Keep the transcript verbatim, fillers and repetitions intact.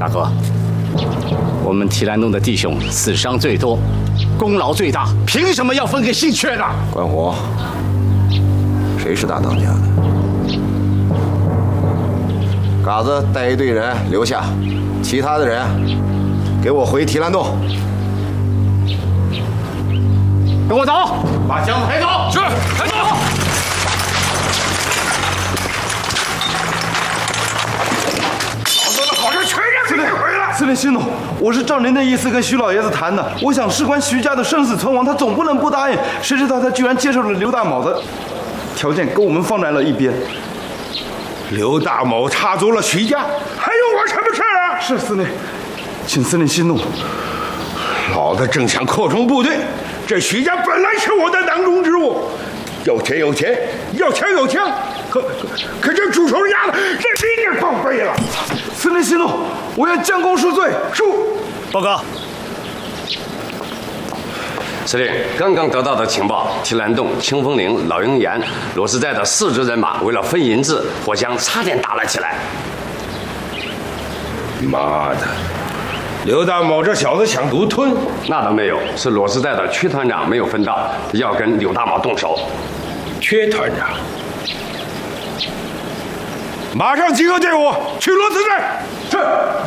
大哥，我们提篮洞的弟兄死伤最多，功劳最大，凭什么要分给姓阙的？ 关虎，谁是大当家的？嘎子带一队人留下，其他的人给我回提篮洞。 跟我走，把箱子抬走。 是，抬走。好多的好事全让你给毁了。 司令息怒，我是照您的意思跟徐老爷子谈的。我想事关徐家的生死存亡，他总不能不答应。谁知道他居然接受了刘大卯的条件，跟我们放在了一边。 刘大某插足了徐家，还有我什么事啊？ 是司令，请司令息怒。 老子正想扩充部队，这徐家本来是我的囊中之物，有钱有钱，要枪有枪，可可可这煮熟的鸭子，这比你更背了。 司令息怒，我愿将功赎罪。 恕。 报告。 司令，刚刚得到的情报，提篮洞、清风岭、老鹰岩、罗斯寨的四支人马为了分银子，互相差点打了起来。 妈的！刘大某这小子想独吞？ 那倒没有，是罗斯寨的屈团长没有分到，要跟刘大毛动手。 屈团长，马上集合队伍去罗斯寨。是。